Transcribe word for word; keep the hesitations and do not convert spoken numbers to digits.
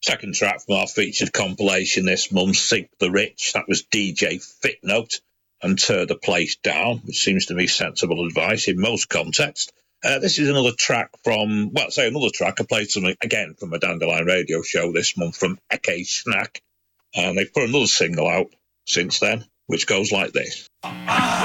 Second track from our featured compilation this month, Seek the Rich. That was D J Fitnote and Tear the Place Down, which seems to be sensible advice in most contexts. Uh, this is another track from, well, say another track. I played something again from a Dandelion radio show this month from Eke Snack. And they've put another single out since then, which goes like this.